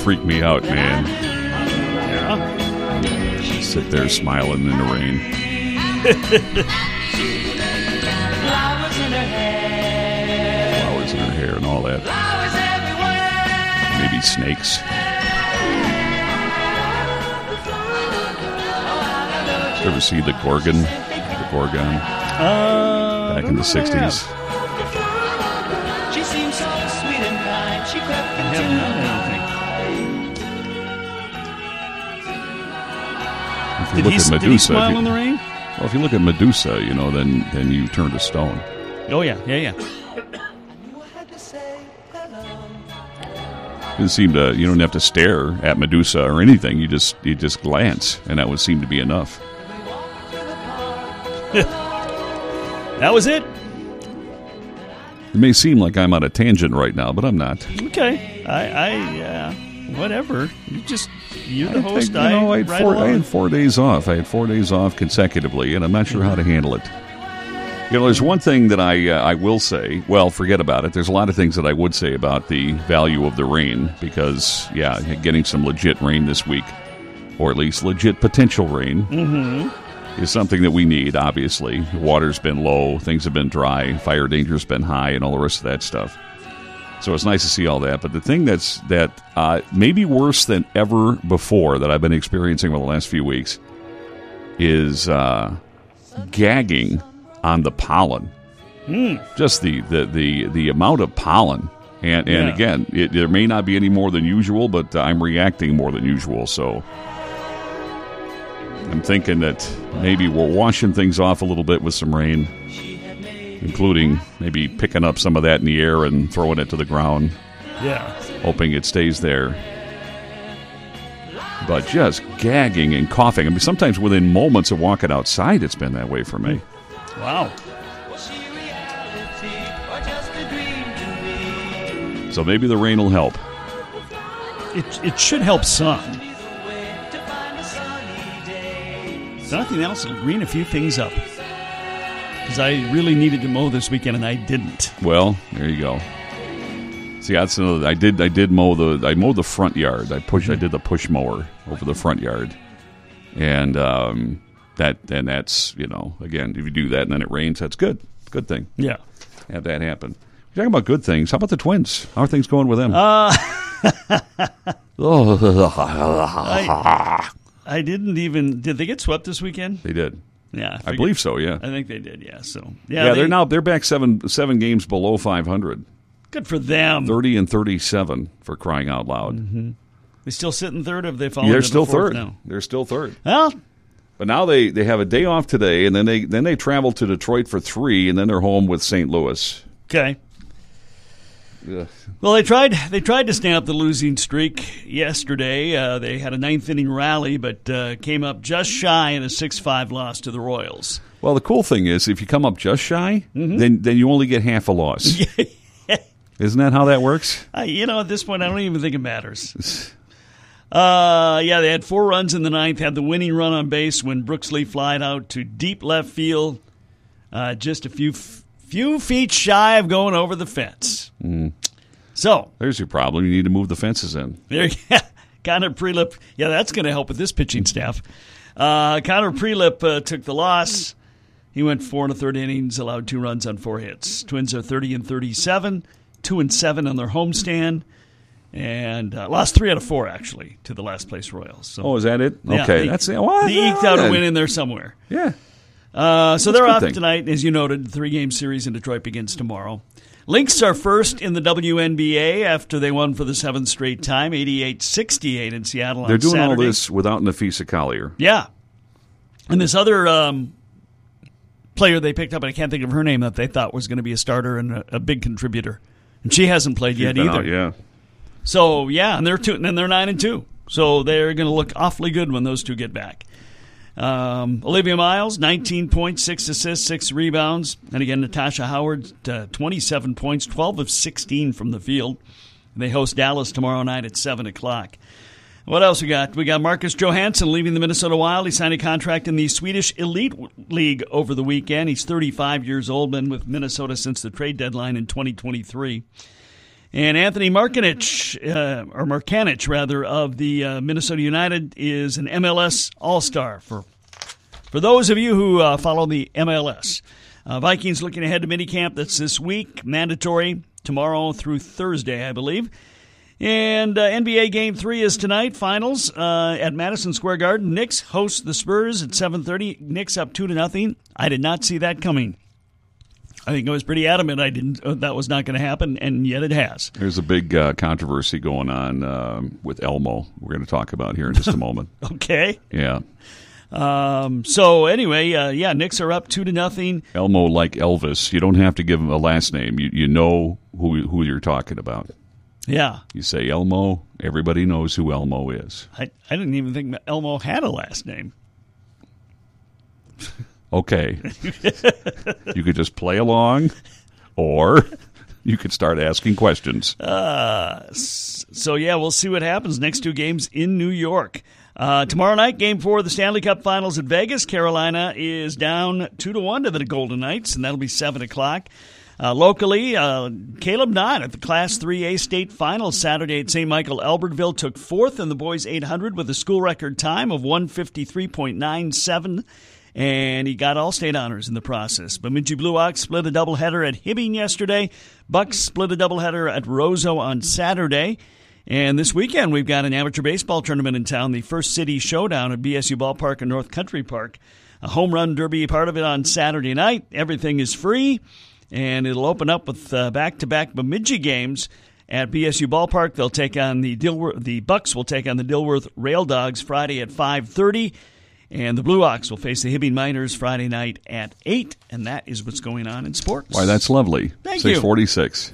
freak me out, man. Yeah. Just sit there smiling in the rain. Flowers in her hair. Flowers in her hair and all that. Flowers everywhere. Maybe snakes. You ever see the Gorgon? The Gorgon? Back in the 60s. She seems so sweet and kind. She crept I haven't into known, If you Did look he, at did he Medusa, smile in the rain? well, if you look at Medusa, then you turn to stone. Oh, yeah. It seemed you don't have to stare at Medusa or anything. You just glance, and that would seem to be enough. That was it? It may seem like I'm on a tangent right now, but I'm not. Okay. Whatever. You're the host. I had 4 days off. I had 4 days off consecutively, and I'm not sure how to handle it. There's one thing that I will say. Well, forget about it. There's a lot of things that I would say about the value of the rain because, getting some legit rain this week, or at least legit potential rain, is something that we need, obviously. The water's been low, things have been dry, fire danger's been high, and all the rest of that stuff. So it's nice to see all that. But the thing that may be worse than ever before that I've been experiencing over the last few weeks is gagging on the pollen. Just the amount of pollen. And again, there may not be any more than usual, but I'm reacting more than usual. So I'm thinking that maybe we're washing things off a little bit with some rain, including maybe picking up some of that in the air and throwing it to the ground. Yeah. Hoping it stays there. But just gagging and coughing. I mean, sometimes within moments of walking outside, it's been that way for me. Wow. So maybe the rain will help. It should help some. If nothing else, it'll green a few things up. Because I really needed to mow this weekend, and I didn't. Well, there you go. See, that's another. I mowed the front yard. I did the push mower over the front yard, and that's again, if you do that and then it rains, that's good. Good thing. Yeah. Have that happen. You're talking about good things. How about the Twins? How are things going with them? I didn't even. Did they get swept this weekend? They did. Yeah, I believe so. Yeah, I think they did. Yeah, so they're back seven games below 500. Good for them. 30-37 for crying out loud. Mm-hmm. They still sit in third. Or have they fallen? They're to still the fourth third. Now? They're still third. Well, but now they have a day off today, and then they travel to Detroit for 3, and then they're home with St. Louis. Okay. Yeah. Well, they tried to snap the losing streak yesterday. They had a ninth-inning rally, but came up just shy in a 6-5 loss to the Royals. Well, the cool thing is, if you come up just shy, then you only get half a loss. Isn't that how that works? At this point, I don't even think it matters. They had 4 runs in the ninth, had the winning run on base when Brooks Lee flied out to deep left field, just a few feet shy of going over the fence. So there's your problem. You need to move the fences in. There, Connor Prelip. Yeah, that's going to help with this pitching staff. Connor Prelip took the loss. He went 4 1/3 innings, allowed 2 runs on 4 hits. Twins are 30-37, 2-7 on their homestand, and lost 3 out of 4 actually to the last place Royals. So, is that it? Yeah, okay, they eked out a win in there somewhere. Yeah. So they're off tonight, as you noted. 3-game series in Detroit begins tomorrow. Lynx are first in the WNBA after they won for the 7th straight time, 88-68 in Seattle on Saturday. They're doing all this without Nafisa Collier. Yeah. And this other player they picked up, and I can't think of her name, that they thought was going to be a starter and a big contributor. And she hasn't played yet either. Yeah. So, and they're 9-2. So they're going to look awfully good when those two get back. Olivia Miles, 19 points, 6 assists, 6 rebounds. And again, Natasha Howard, 27 points, 12 of 16 from the field. They host Dallas tomorrow night at 7 o'clock. What else we got? We got Marcus Johansson leaving the Minnesota Wild. He signed a contract in the Swedish Elite League over the weekend. He's 35 years old, been with Minnesota since the trade deadline in 2023. And Anthony Markanich, of the Minnesota United, is an MLS All-Star. For those of you who follow the MLS, Vikings looking ahead to minicamp that's this week, mandatory tomorrow through Thursday, I believe. And NBA Game 3 is tonight, finals at Madison Square Garden. Knicks host the Spurs at 7:30. Knicks up 2-0. I did not see that coming. I think I was pretty adamant that was not going to happen, and yet it has. There's a big controversy going on with Elmo we're going to talk about here in just a moment. Okay. Yeah. So anyway, Knicks are up 2-0. Elmo, like Elvis, you don't have to give him a last name. You know who you're talking about. Yeah. You say Elmo, everybody knows who Elmo is. I didn't even think Elmo had a last name. Okay. You could just play along, or you could start asking questions. So, we'll see what happens. Next two games in New York. Tomorrow night, Game 4 of the Stanley Cup Finals at Vegas. Carolina is down 2-1 to the Golden Knights, and that'll be 7 o'clock. Locally, Caleb Knott at the Class 3A state finals Saturday at St. Michael Albertville took fourth in the boys 800 with a school record time of 1:53.97, and he got all state honors in the process. Bemidji Blue Ox split a doubleheader at Hibbing yesterday. Bucks split a doubleheader at Roseau on Saturday. And this weekend, we've got an amateur baseball tournament in town, the First City Showdown at BSU Ballpark and North Country Park. A home run derby part of it on Saturday night. Everything is free. And it'll open up with back-to-back Bemidji games at BSU Ballpark. They'll take on the Bucks will take on the Dilworth Rail Dogs Friday at 5:30, and the Blue Ox will face the Hibbing Miners Friday night at 8. And that is what's going on in sports. Why, that's lovely. Thank you. 646.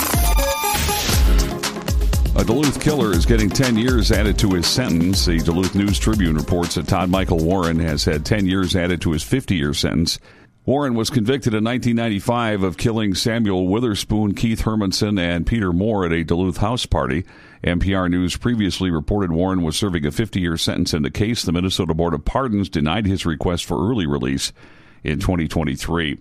A Duluth killer is getting 10 years added to his sentence. The Duluth News-Tribune reports that Todd Michael Warren has had 10 years added to his 50-year sentence. Warren was convicted in 1995 of killing Samuel Witherspoon, Keith Hermanson, and Peter Moore at a Duluth house party. NPR News previously reported Warren was serving a 50-year sentence in the case. The Minnesota Board of Pardons denied his request for early release in 2023.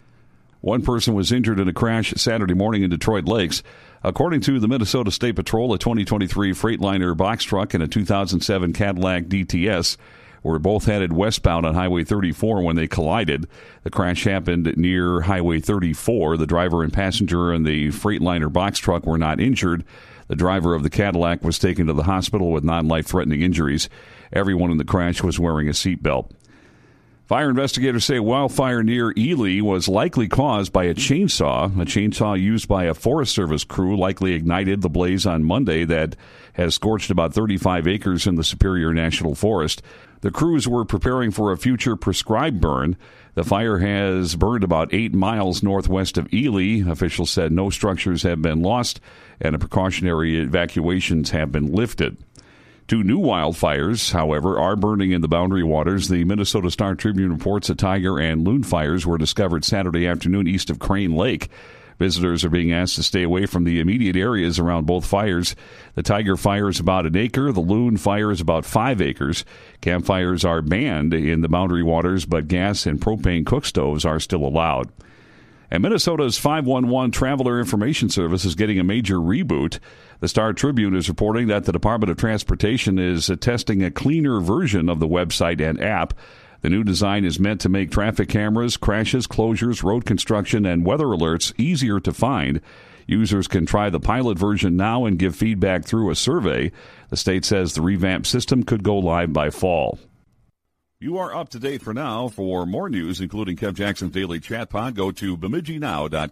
One person was injured in a crash Saturday morning in Detroit Lakes. According to the Minnesota State Patrol, a 2023 Freightliner box truck and a 2007 Cadillac DTS were both headed westbound on Highway 34 when they collided. The crash happened near Highway 34. The driver and passenger in the Freightliner box truck were not injured. The driver of the Cadillac was taken to the hospital with non-life-threatening injuries. Everyone in the crash was wearing a seatbelt. Fire investigators say a wildfire near Ely was likely caused by a chainsaw. A chainsaw used by a Forest Service crew likely ignited the blaze on Monday that has scorched about 35 acres in the Superior National Forest. The crews were preparing for a future prescribed burn. The fire has burned about 8 miles northwest of Ely. Officials said no structures have been lost and the precautionary evacuations have been lifted. 2 new wildfires, however, are burning in the Boundary Waters. The Minnesota Star Tribune reports that tiger and loon fires were discovered Saturday afternoon east of Crane Lake. Visitors are being asked to stay away from the immediate areas around both fires. The tiger fire is about 1 acre. The loon fire is about 5 acres. Campfires are banned in the Boundary Waters, but gas and propane cook stoves are still allowed. And Minnesota's 511 Traveler Information Service is getting a major reboot. The Star Tribune is reporting that the Department of Transportation is testing a cleaner version of the website and app. The new design is meant to make traffic cameras, crashes, closures, road construction, and weather alerts easier to find. Users can try the pilot version now and give feedback through a survey. The state says the revamped system could go live by fall. You are up to date for now. For more news, including Kev Jackson's Daily Chat Pod, go to BemidjiNow.com.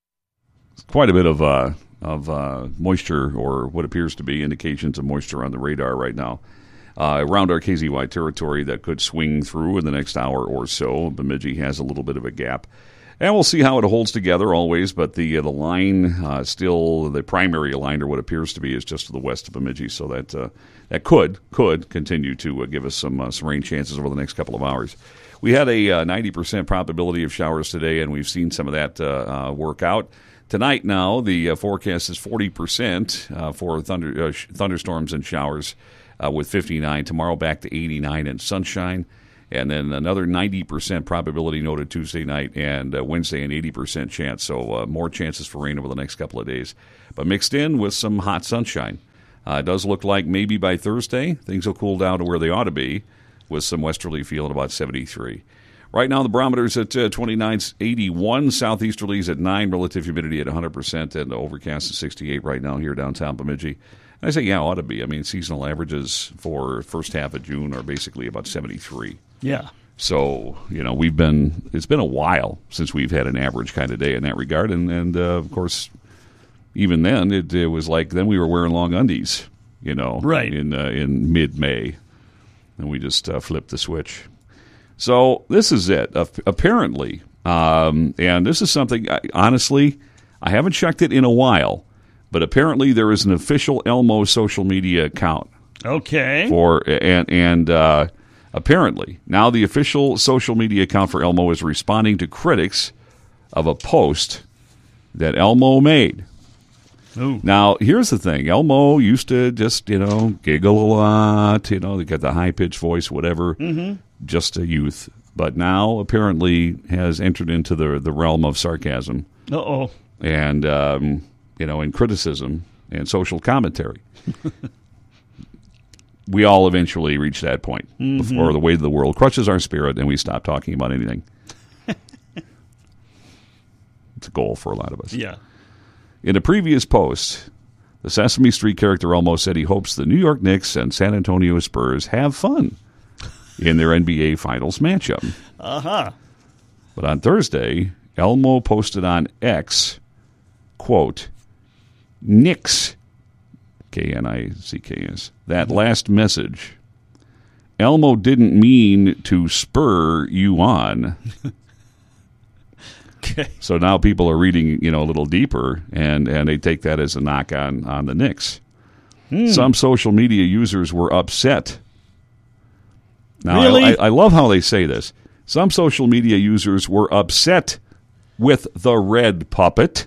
Quite a bit of moisture, or what appears to be indications of moisture on the radar right now. Around our KZY territory that could swing through in the next hour or so. Bemidji has a little bit of a gap. And we'll see how it holds together always, but the line still, the primary line, or what appears to be, is just to the west of Bemidji, so that could continue to give us some rain chances over the next couple of hours. We had a 90% probability of showers today, and we've seen some of that work out. Tonight now, the forecast is 40% for thunderstorms and showers with 59. Tomorrow back to 89 and sunshine. And then another 90% probability noted Tuesday night, and Wednesday an 80% chance. So more chances for rain over the next couple of days. But mixed in with some hot sunshine. It does look like maybe by Thursday things will cool down to where they ought to be, with some westerly feel at about 73. Right now the barometer's at 29.81, southeasterlies at 9, relative humidity at 100%, and overcast at 68 right now here downtown Bemidji. And I say, yeah, ought to be. I mean, seasonal averages for first half of June are basically about 73. Yeah. So, it's been a while since we've had an average kind of day in that regard. And of course, even then, it was like then we were wearing long undies, right. in mid-May. And we just flipped the switch. So this is it, apparently. And this is something, honestly, I haven't checked it in a while. But apparently there is an official Elmo social media account. Okay. Apparently, now the official social media account for Elmo is responding to critics of a post that Elmo made. Ooh. Now, here's the thing. Elmo used to just, giggle a lot, they got the high-pitched voice, whatever, just a youth. But now, apparently, has entered into the realm of sarcasm. Uh-oh. And, in criticism and social commentary. We all eventually reach that point before the weight of the world crushes our spirit and we stop talking about anything. It's a goal for a lot of us. Yeah. In a previous post, the Sesame Street character Elmo said he hopes the New York Knicks and San Antonio Spurs have fun in their NBA Finals matchup. Uh-huh. But on Thursday, Elmo posted on X, quote, Knicks, K-N-I-C-K-S, that last message. Elmo didn't mean to spur you on. Okay. So now people are reading, a little deeper, and they take that as a knock on the Knicks. Some social media users were upset. Now, really? I love how they say this. Some social media users were upset with the red puppet.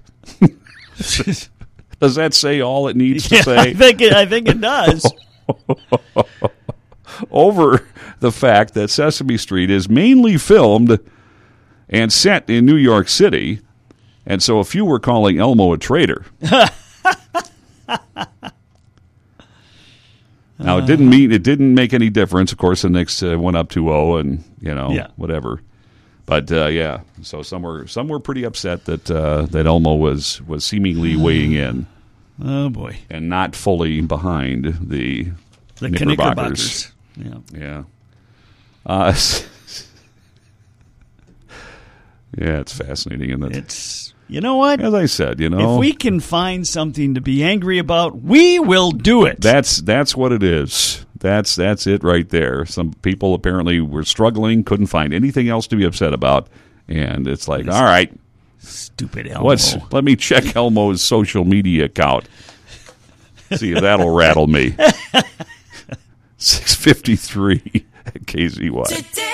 Does that say all it needs to say? I think it does. Over the fact that Sesame Street is mainly filmed and set in New York City, and so a few were calling Elmo a traitor. Now, it didn't make any difference. Of course, the Knicks went up 2-0, and whatever. But so some were pretty upset that Elmo was seemingly weighing in. Oh boy, and not fully behind the Knickerbockers. Yeah. Yeah, it's fascinating, isn't it? It's what? As I said, if we can find something to be angry about, we will do it. That's what it is. That's it right there. Some people apparently were struggling, couldn't find anything else to be upset about, and it's like, all right, stupid Elmo. Let me check Elmo's social media account. See if that'll rattle me. 6:53 at KZY.